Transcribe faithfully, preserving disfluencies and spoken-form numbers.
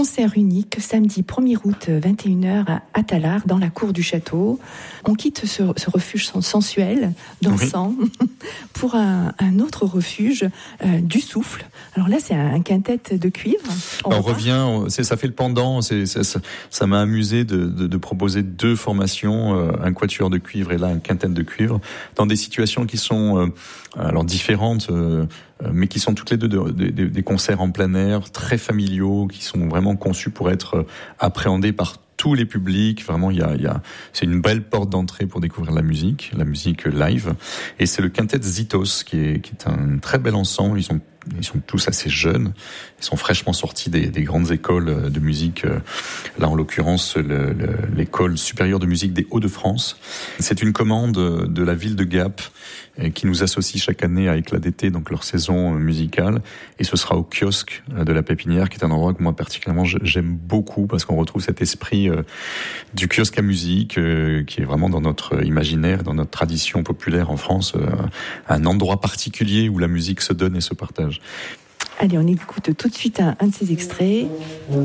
concert unique samedi premier août vingt et une heures à Tallard dans la cour du château. On quitte ce, ce refuge sensuel, dansant, oui. pour un, un autre refuge euh, du souffle. Alors là, c'est un quintet de cuivre. On, on revient, c'est, ça fait le pendant. C'est, c'est, ça, ça m'a amusé de, de, de proposer deux formations, euh, un quatuor de cuivre et là un quintet de cuivre, dans des situations qui sont euh, alors différentes, euh, mais qui sont toutes les deux de, de, de, des concerts en plein air, très familiaux, qui sont vraiment conçus pour être appréhendés par tous les publics. Vraiment, il y a, il y a, c'est une belle porte d'entrée pour découvrir la musique, la musique live. Et c'est le quintet Zitos, qui est, qui est un très bel ensemble. Ils sont Ils sont tous assez jeunes. Ils sont fraîchement sortis des, des grandes écoles de musique. Là, en l'occurrence, le, le, l'école supérieure de musique des Hauts-de-France. C'est une commande de la ville de Gap qui nous associe chaque année à Éclat d'été, donc leur saison musicale. Et ce sera au kiosque de la Pépinière, qui est un endroit que moi particulièrement j'aime beaucoup parce qu'on retrouve cet esprit du kiosque à musique qui est vraiment dans notre imaginaire, dans notre tradition populaire en France, un endroit particulier où la musique se donne et se partage. Allez, on écoute tout de suite un, un de ces extraits.